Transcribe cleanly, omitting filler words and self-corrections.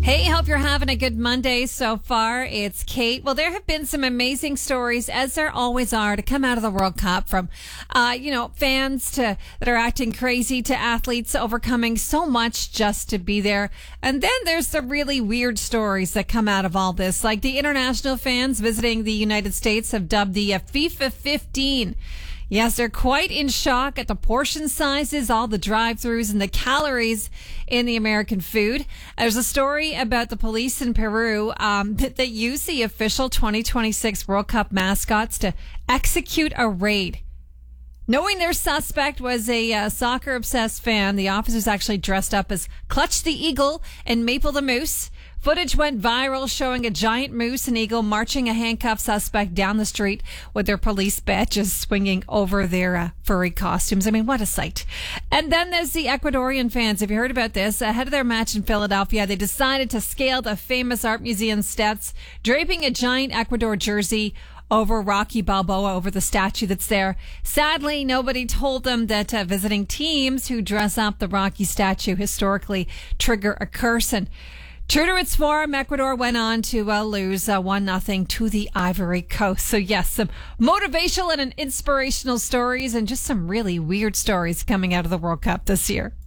Hey, hope you're having a good Monday so far. It's Kate. Well, there have been some amazing stories, as there always are, to come out of the World Cup, from, fans that are acting crazy to athletes overcoming so much just to be there. And then there's the really weird stories that come out of all this, like the international fans visiting the United States have dubbed the FIFA 15. Yes, they're quite in shock at the portion sizes, all the drive-thrus, and the calories in the American food. There's a story about the police in Peru that use the official 2026 World Cup mascots to execute a raid. Knowing their suspect was a soccer-obsessed fan, the officers actually dressed up as Clutch the Eagle and Maple the Moose. Footage went viral showing a giant moose and eagle marching a handcuffed suspect down the street with their police badges swinging over their furry costumes. I mean, what a sight. And then there's the Ecuadorian fans. Have you heard about this? Ahead of their match in Philadelphia, they decided to scale the famous art museum steps, draping a giant Ecuador jersey over Rocky Balboa, over the statue that's there. Sadly, nobody told them that visiting teams who dress up the Rocky statue historically trigger a curse. And true to its form, Ecuador went on to lose 1-0 to the Ivory Coast. So yes, some motivational and inspirational stories, and just some really weird stories coming out of the World Cup this year.